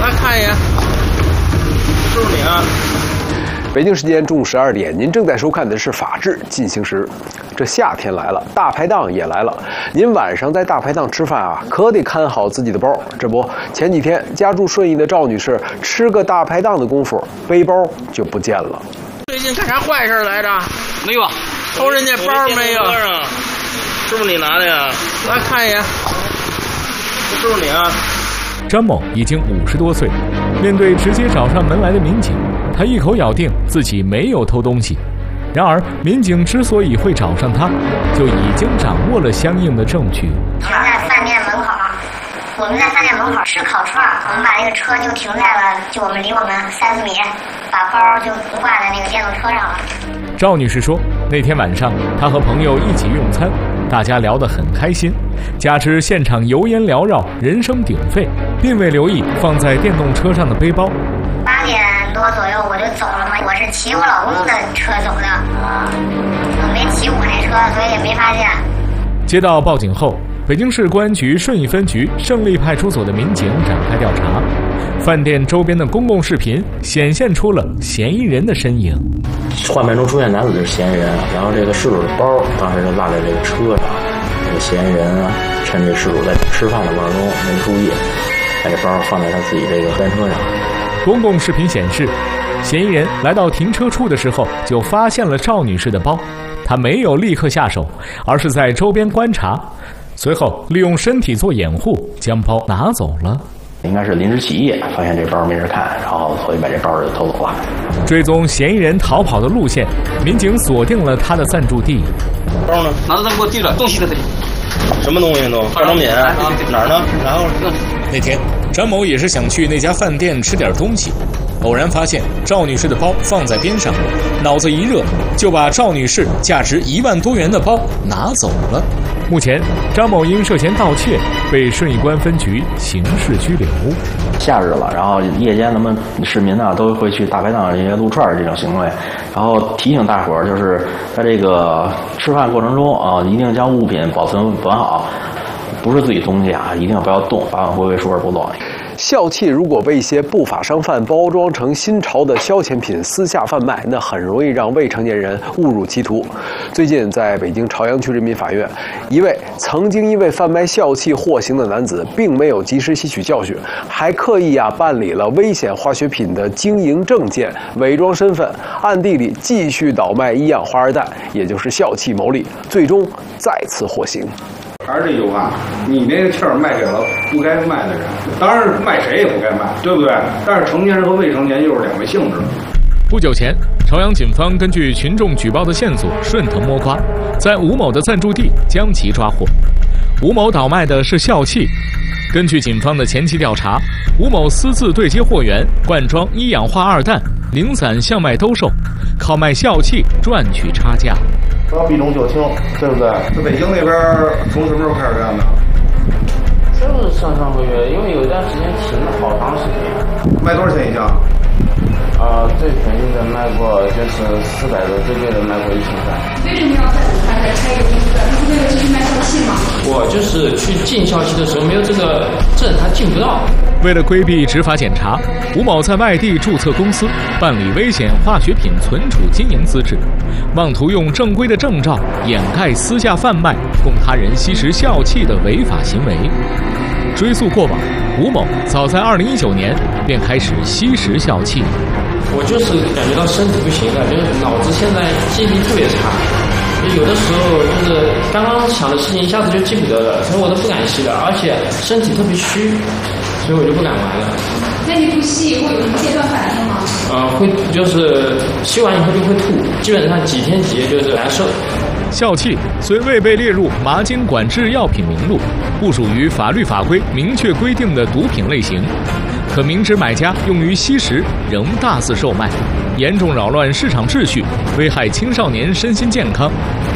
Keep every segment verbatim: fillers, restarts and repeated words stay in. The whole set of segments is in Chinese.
来看一眼，是不是你啊？ 北京时间中午十二点，您正在收看的是《法治进行时》。这夏天来了，大排档也来了。您晚上在大排档吃饭啊，可得看好自己的包。这不，前几天家住顺义的赵女士吃个大排档的功夫，背包就不见了。 最近干啥坏事来着？ 没有， 偷人家包没有？ 是不是你拿的呀？ 来看一眼， 是不是你啊？ 张某已经五十多岁，面对直接找上门来的民警，他一口咬定自己没有偷东西。然而，民警之所以会找上他，就已经掌握了相应的证据。 停在饭店门口，我们在饭店门口吃烤串，我们把这个车就停在了，就我们离我们三四米，把包就挂在那个电动车上了。 赵女士说，那天晚上她和朋友一起用餐，大家聊得很开心，加之现场油烟缭绕，人声鼎沸，并未留意放在电动车上的背包。 八点多左右我就走了嘛，我是骑我老公的车走的，我没骑我那车，所以也没发现。 接到报警后，北京市公安局顺义分局胜利派出所的民警展开调查，饭店周边的公共视频显现出了嫌疑人的身影。 画面中出现男子是嫌疑人，然后这个事主的包当时就落在这个车上，这个嫌疑人啊，趁这事主在吃饭的过程中没注意，把这包放在他自己这个单车上。 公共视频显示，嫌疑人来到停车处的时候就发现了赵女士的包，他没有立刻下手，而是在周边观察，随后利用身体做掩护，将包拿走了。 应该是临时起意，发现这包没人看，然后所以把这包就偷走了。 追踪嫌疑人逃跑的路线，民警锁定了他的暂住地。 包呢？拿着灯给我递了，东西在这里。什么东西都？化妆品？哪儿呢？然后那天，张某也是想去那家饭店吃点东西，偶然发现赵女士的包放在边上，脑子一热，就把赵女士价值一万多元的包拿走了。目前，张某因涉嫌盗窃被顺义公安分局刑事拘留。 夏日了，然后夜间咱们市民呢都会去大排档这些撸串这种行为，然后提醒大伙儿，就是在这个吃饭过程中啊，一定将物品保存完好，不是自己东西啊，一定要不要动，法网恢恢，疏而不漏。 笑气如果被一些不法商贩包装成新潮的消遣品私下贩卖，那很容易让未成年人误入歧途。最近，在北京朝阳区人民法院，一位曾经因为贩卖笑气获刑的男子，并没有及时吸取教训，还刻意啊办理了危险化学品的经营证件，伪装身份，暗地里继续倒卖一氧化二氮，也就是笑气牟利，最终再次获刑。 还是这句话，你那个气儿卖给了不该卖的人，当然是卖谁也不该卖，对不对？但是成年人和未成年又是两个性质。 不久前，朝阳警方根据群众举报的线索，顺藤摸瓜，在吴某的暂住地将其抓获。吴某倒卖的是笑气。根据警方的前期调查，吴某私自对接货源，灌装一氧化二氮，零散向外兜售，靠卖笑气赚取差价。 要避重就轻，对不对？ 在北京那边从什么时候开始干的？ 就是上上个月，因为有一段时间停了好长时间。 卖多少钱一箱？ 啊、呃，最便宜的卖过就是四百多，最贵的卖过一千三。 为什么要在武汉再开一个公司？是为了继续卖笑气吗？ 我就是去进笑气的时候没有这个证，他进不到。 为了规避执法检查，吴某在外地注册公司，办理危险化学品存储经营资质，妄图用正规的证照掩盖私下贩卖供他人吸食笑气的违法行为。追溯过往，吴某早在二零一九年便开始吸食笑气。 我就是感觉到身体不行了，就是脑子现在记忆力特别差，有的时候就是刚刚想的事情一下子就记不得了，所以我都不敢吸了，而且身体特别虚，所以我就不敢玩了。 那你不吸以后有什么戒断反应吗？ 呃，会就是吸完以后就会吐，基本上几天几夜就是难受。 笑气虽未被列入麻经管制药品名录，不属于法律法规明确规定的毒品类型，可明知买家用于吸食，仍大肆售卖，严重扰乱市场秩序，危害青少年身心健康。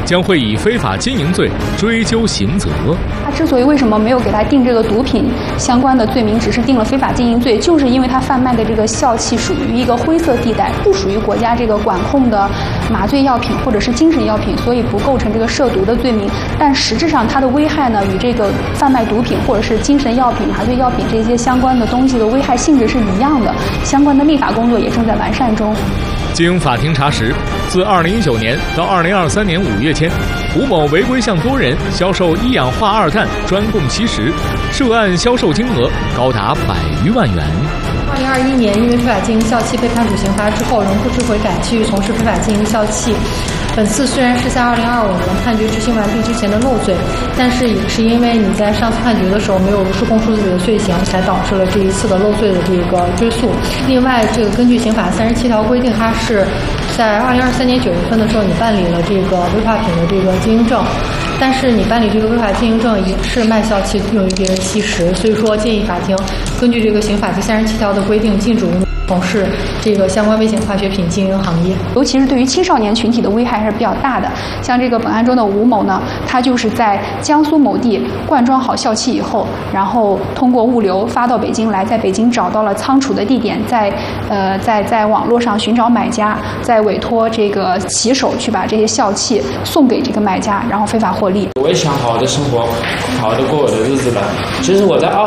将会以非法经营罪追究刑责。 他之所以为什么没有给他定这个毒品相关的罪名，只是定了非法经营罪，就是因为他贩卖的这个笑气属于一个灰色地带，不属于国家这个管控的麻醉药品或者是精神药品，所以不构成这个涉毒的罪名。但实质上它的危害呢，与这个贩卖毒品或者是精神药品、麻醉药品这些相关的东西的危害性质是一样的。相关的立法工作也正在完善中。 经法庭查实，自二零一九年到二零二三年五月间，吴某违规向多人销售一氧化二氮专供吸食，涉案销售金额高达百余万元。 二零二一年，因为非法经营笑气被判处刑罚之后，荣获智悔改，继续从事非法经营笑气。本次虽然是在二零二五年判决执行完毕之前的漏罪，但是也是因为你在上次判决的时候没有如实供述自己的罪行，才导致了这一次的漏罪的这个追诉。另外，这个根据刑法三十七条规定，它是在二零二三年九月份的时候，你办理了这个危化品的这个经营证，但是你办理这个危化经营证也是卖笑气用于别人吸食，所以说建议法庭根据这个刑法第三十七条的规定，禁止从事这个相关危险化学品经营行业。 尤其是对于青少年群体的危害还是比较大的。像这个本案中的吴某呢，他就是在江苏某地灌装好笑气以后，然后通过物流发到北京来，在北京找到了仓储的地点，在呃在在网络上寻找买家，再委托这个骑手去把这些笑气送给这个买家，然后非法获利。 我也想好好的生活，好好的过我的日子了。其实我在二